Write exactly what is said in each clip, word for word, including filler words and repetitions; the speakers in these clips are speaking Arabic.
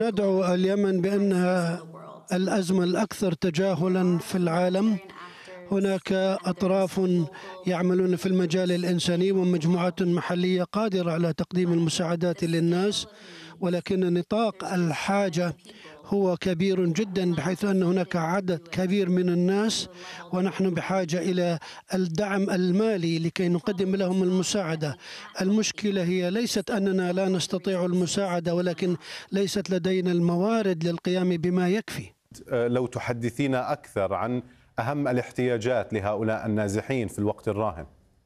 ندعو اليمن بأنها الأزمة الأكثر تجاهلا في العالم. هناك أطراف يعملون في المجال الإنساني ومجموعات محلية قادرة على تقديم المساعدات للناس، ولكن نطاق الحاجة هو كبير جدا، بحيث أن هناك عدد كبير من الناس ونحن بحاجة إلى الدعم المالي لكي نقدم لهم المساعدة. المشكلة هي ليست أننا لا نستطيع المساعدة، ولكن ليست لدينا الموارد للقيام بما يكفي. لو تحدثينا أكثر عن أهم الاحتياجات لهؤلاء النازحين في الوقت الراهن.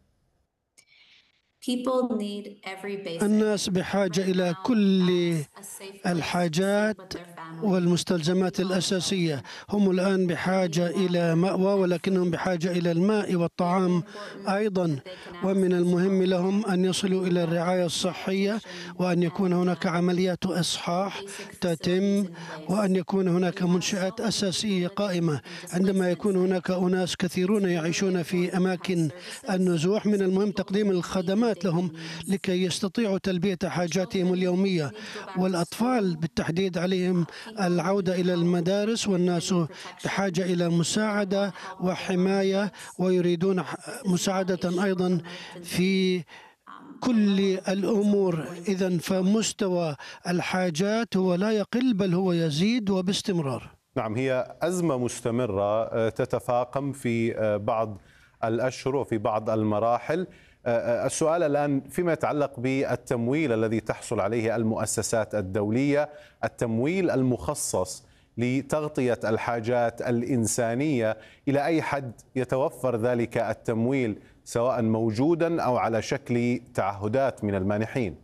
الناس بحاجة إلى كل الحاجات والمستلزمات الأساسية. هم الآن بحاجة إلى مأوى، ولكنهم بحاجة إلى الماء والطعام أيضا، ومن المهم لهم أن يصلوا إلى الرعاية الصحية، وأن يكون هناك عمليات إصحاح تتم، وأن يكون هناك منشآت أساسية قائمة. عندما يكون هناك أناس كثيرون يعيشون في أماكن النزوح، من المهم تقديم الخدمات لهم لكي يستطيعوا تلبية حاجاتهم اليومية، والأطفال بالتحديد عليهم العودة إلى المدارس، والناس بحاجة إلى مساعدة وحماية، ويريدون مساعدة أيضا في كل الأمور. إذن فمستوى الحاجات هو لا يقل بل هو يزيد وباستمرار. نعم، هي أزمة مستمرة تتفاقم في بعض الأشهر وفي بعض المراحل. السؤال الآن فيما يتعلق بالتمويل الذي تحصل عليه المؤسسات الدولية، التمويل المخصص لتغطية الحاجات الإنسانية، إلى أي حد يتوفر ذلك التمويل، سواء موجودا أو على شكل تعهدات من المانحين؟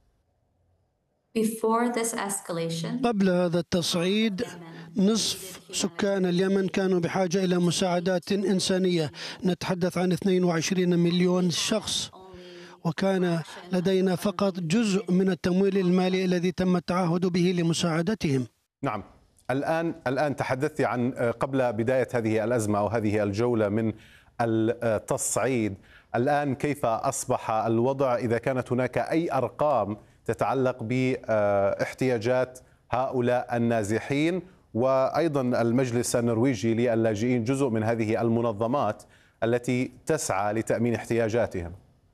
قبل هذا التصعيد نصف سكان اليمن كانوا بحاجة إلى مساعدات إنسانية، نتحدث عن اثنين وعشرين مليون شخص، وكان لدينا فقط جزء من التمويل المالي الذي تم التعهد به لمساعدتهم. نعم، الآن الآن تحدثت عن قبل بداية هذه الأزمة أو هذه الجولة من التصعيد. الآن كيف أصبح الوضع؟ إذا كانت هناك أي أرقام تتعلق باحتياجات هؤلاء النازحين، وأيضا المجلس النرويجي للاجئين جزء من هذه المنظمات التي تسعى لتأمين احتياجاتهم.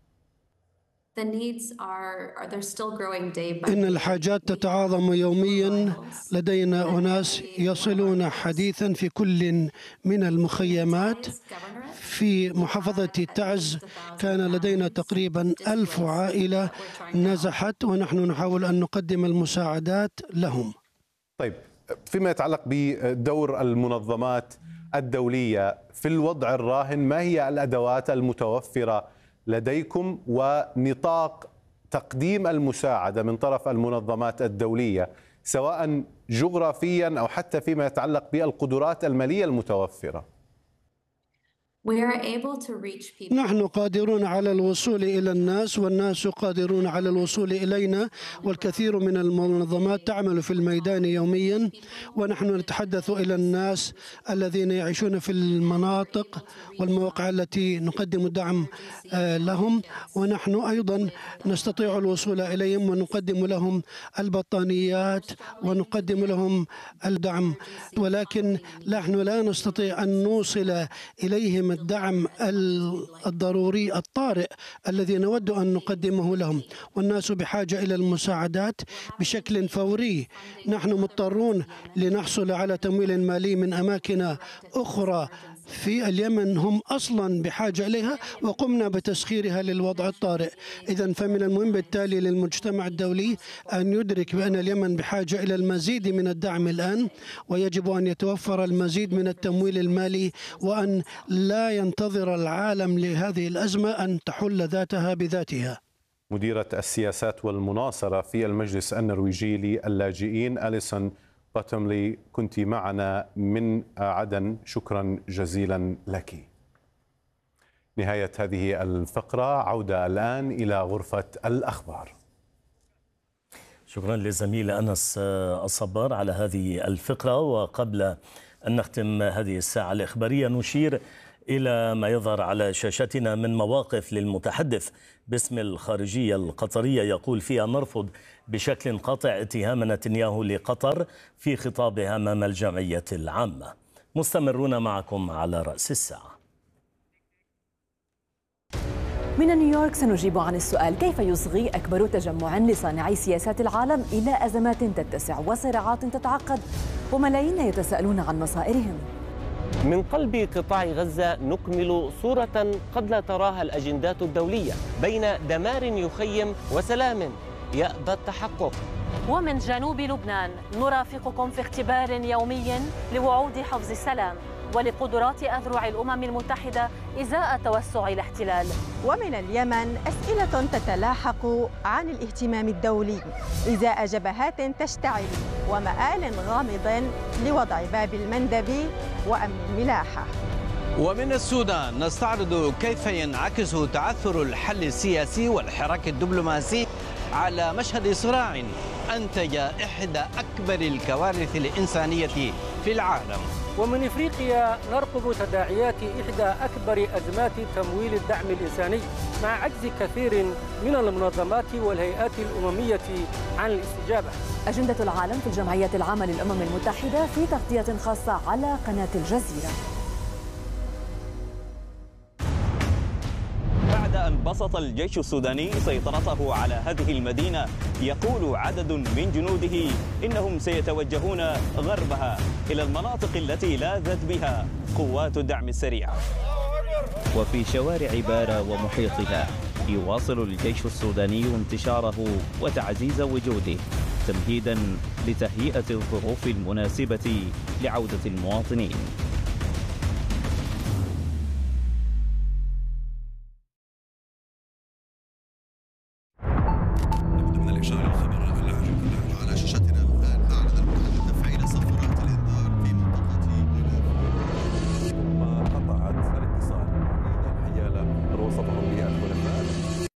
إن الحاجات تتعاظم يوميا. لدينا أناس يصلون حديثا في كل من المخيمات. في محافظة تعز كان لدينا تقريبا ألف عائلة نزحت، ونحن نحاول أن نقدم المساعدات لهم. طيب، فيما يتعلق بدور المنظمات الدولية في الوضع الراهن، ما هي الأدوات المتوفرة لديكم ونطاق تقديم المساعدة من طرف المنظمات الدولية، سواء جغرافيا أو حتى فيما يتعلق بالقدرات المالية المتوفرة؟ نحن قادرون على الوصول إلى الناس، والناس قادرون على الوصول إلينا، والكثير من المنظمات تعمل في الميدان يوميا، ونحن نتحدث إلى الناس الذين يعيشون في المناطق والمواقع التي نقدم الدعم لهم، ونحن أيضا نستطيع الوصول إليهم ونقدم لهم البطانيات ونقدم لهم الدعم، ولكن نحن لا نستطيع أن نوصل إليهم الدعم الضروري الطارئ الذي نود أن نقدمه لهم، والناس بحاجة إلى المساعدات بشكل فوري. نحن مضطرون لنحصل على تمويل مالي من أماكن أخرى في اليمن هم أصلا بحاجة إليها، وقمنا بتسخيرها للوضع الطارئ. إذن فمن المهم بالتالي للمجتمع الدولي أن يدرك بأن اليمن بحاجة إلى المزيد من الدعم الآن، ويجب أن يتوفر المزيد من التمويل المالي، وأن لا ينتظر العالم لهذه الأزمة أن تحل ذاتها بذاتها. مديرة السياسات والمناصرة في المجلس النرويجي للاجئين أليسون باتوملي، كنت معنا من عدن، شكرا جزيلا لك. نهاية هذه الفقرة، عودة الآن إلى غرفة الأخبار. شكرا للزميل أنس الصبار على هذه الفقرة. وقبل أن نختم هذه الساعة الإخبارية نشير إلى ما يظهر على شاشتنا من مواقف للمتحدث باسم الخارجية القطرية يقول فيها نرفض بشكل قاطع اتهام نتنياهو لقطر في خطابها أمام الجمعية العامة. مستمرون معكم على رأس الساعة. من نيويورك سنجيب عن السؤال: كيف يصغي أكبر تجمع لصانعي سياسات العالم إلى أزمات تتسع وصراعات تتعقد وملايين يتساءلون عن مصائرهم؟ من قلب قطاع غزة نكمل صورة قد لا تراها الأجندات الدولية بين دمار يخيم وسلام يأبى التحقق. ومن جنوب لبنان نرافقكم في اختبار يومي لوعود حفظ السلام ولقدرات أذرع الأمم المتحدة إزاء توسع الاحتلال. ومن اليمن أسئلة تتلاحق عن الاهتمام الدولي إزاء جبهات تشتعل ومآل غامض لوضع باب المندب وأمن الملاحة. ومن السودان نستعرض كيف ينعكس تعثر الحل السياسي والحراك الدبلوماسي على مشهد صراع أنتج إحدى أكبر الكوارث الإنسانية في العالم. ومن إفريقيا نرقب تداعيات إحدى أكبر أزمات تمويل الدعم الإنساني مع عجز كثير من المنظمات والهيئات الأممية عن الاستجابة. أجندة العالم في الجمعية العامة للأمم المتحدة في تغطية خاصة على قناة الجزيرة. بعد أن بسط الجيش السوداني سيطرته على هذه المدينة يقول عدد من جنوده إنهم سيتوجهون غربها إلى المناطق التي لاذت بها قوات الدعم السريع. وفي شوارع بارا ومحيطها يواصل الجيش السوداني انتشاره وتعزيز وجوده تمهيدا لتهيئة الظروف المناسبة لعودة المواطنين. وسطهم